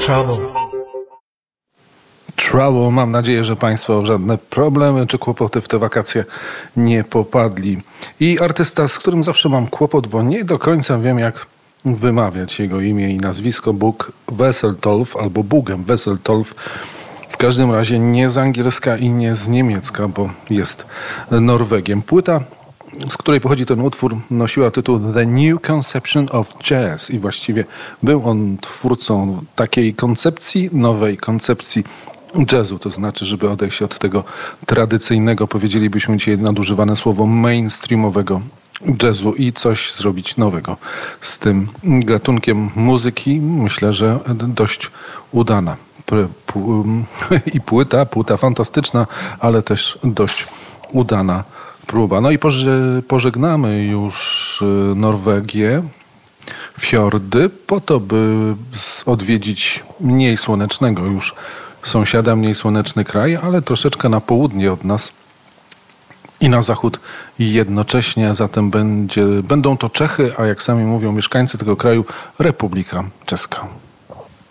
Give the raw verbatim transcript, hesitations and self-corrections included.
Trouble. Trouble. Mam nadzieję, że Państwo w żadne problemy czy kłopoty w te wakacje nie popadli. I artysta, z którym zawsze mam kłopot, bo nie do końca wiem, jak wymawiać jego imię i nazwisko, Bug Wesseltoft albo Bugem Wesseltoft. W każdym razie nie z angielska i nie z niemiecka, bo jest Norwegiem. Płyta, z której pochodzi ten utwór, nosiła tytuł The New Conception of Jazz i właściwie był on twórcą takiej koncepcji, nowej koncepcji jazzu, to znaczy, żeby odejść od tego tradycyjnego, powiedzielibyśmy dzisiaj nadużywane słowo mainstreamowego jazzu i coś zrobić nowego z tym gatunkiem muzyki. Myślę, że dość udana. I płyta, płyta fantastyczna, ale też dość udana próba. No i pożegnamy już Norwegię, fiordy, po to, by odwiedzić mniej słonecznego już sąsiada, mniej słoneczny kraj, ale troszeczkę na południe od nas i na zachód i jednocześnie. Zatem będzie, będą to Czechy, a jak sami mówią mieszkańcy tego kraju, Republika Czeska.